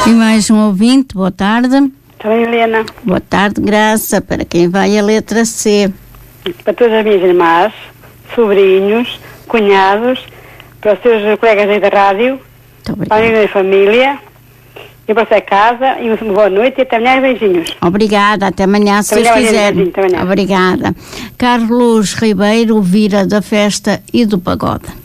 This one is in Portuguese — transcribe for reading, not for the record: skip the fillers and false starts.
E mais um ouvinte, boa tarde. Também, Helena. Boa tarde, Graça. Para quem vai a letra C? Para todas as minhas irmãs, sobrinhos, cunhados, para os seus colegas aí da rádio, para a minha família, e para a sua casa, e uma boa noite e até amanhã, beijinhos. Obrigada, até amanhã, se Deus quiser. Obrigada. Carlos Ribeiro, Vira da Festa e do Pagode.